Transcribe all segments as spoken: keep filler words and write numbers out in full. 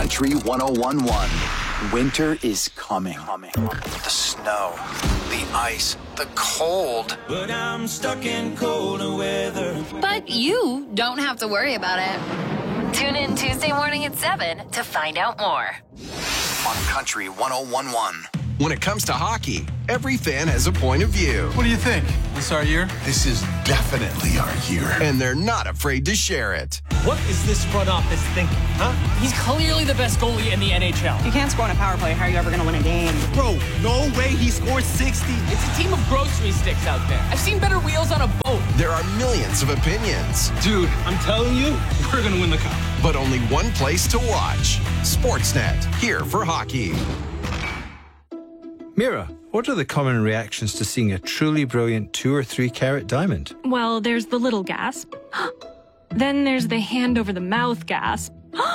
Country one oh one point one. Winter is coming. The snow, the ice, the cold. But I'm stuck in colder weather. But you don't have to worry about it. Tune in Tuesday morning at seven to find out more. On Country one oh one point one. When it comes to hockey, every fan has a point of view. What do you think? This our year? This is definitely our year. And they're not afraid to share it. What is this front office thinking, huh? He's clearly the best goalie in the N H L. You can't score on a power play. How are you ever going to win a game? Bro, no way he scores sixty. It's a team of grocery sticks out there. I've seen better wheels on a boat. There are millions of opinions. Dude, I'm telling you, we're going to win the cup. But only one place to watch. Sportsnet, here for hockey. Mira, what are the common reactions to seeing a truly brilliant two or three carat diamond? Well, there's the little gasp. Then there's the hand over the mouth gasp.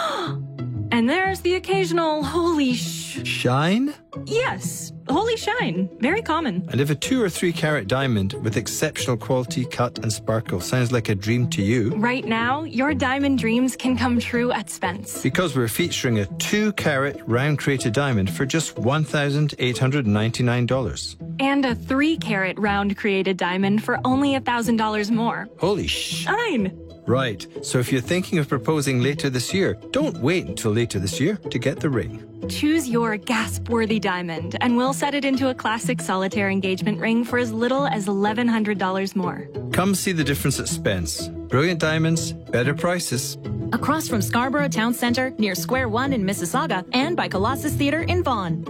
And there's the occasional holy sh... Shine? Yes, holy shine. Very common. And if a two or three carat diamond with exceptional quality, cut and sparkle sounds like a dream to you... Right now, your diamond dreams can come true at Spence. Because we're featuring a two carat round crated diamond for just one thousand eight hundred ninety-nine dollars. And a three carat round created diamond for only one thousand dollars more. Holy sh... Shine! Right, so if you're thinking of proposing later this year, don't wait until later this year to get the ring. Choose your gasp-worthy diamond, and we'll set it into a classic solitaire engagement ring for as little as eleven hundred dollars more. Come see the difference at Spence. Brilliant diamonds, better prices. Across from Scarborough Town Centre, near Square One in Mississauga, and by Colossus Theatre in Vaughan.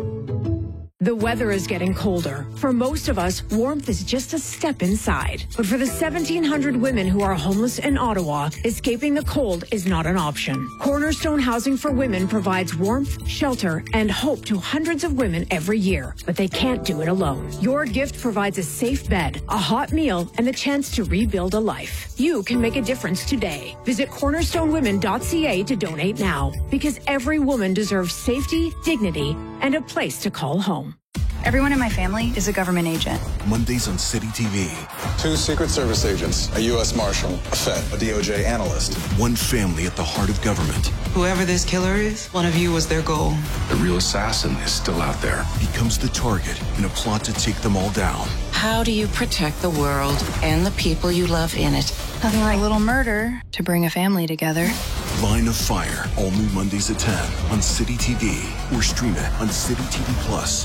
The weather is getting colder. For most of us, warmth is just a step inside. But for the seventeen hundred women who are homeless in Ottawa, escaping the cold is not an option. Cornerstone Housing for Women provides warmth, shelter, and hope to hundreds of women every year. But they can't do it alone. Your gift provides a safe bed, a hot meal, and the chance to rebuild a life. You can make a difference today. Visit cornerstone women dot c a to donate now. Because every woman deserves safety, dignity, and a place to call home. Everyone in my family is a government agent. Mondays on City T V. Two Secret Service agents, a U S Marshal, a Fed, a D O J analyst. One family at the heart of government. Whoever this killer is, one of you was their goal. The real assassin is still out there. Becomes the target in a plot to take them all down. How do you protect the world and the people you love in it? Nothing like a little murder to bring a family together. Line of Fire, all new Mondays at ten on City T V or stream it on City T V Plus.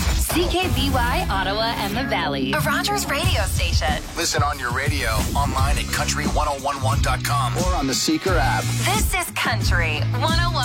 C K B Y, Ottawa and the Valley. A Rogers radio station. Listen on your radio, online at country ten eleven dot com or on the Seeker app. This is Country one oh one.